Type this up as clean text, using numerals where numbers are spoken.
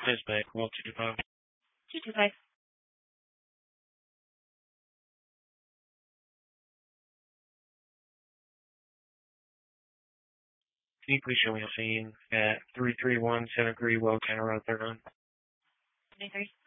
Please back, well, 225. 225. Can you please show me a scene at 33173 Well County Road 39? 23.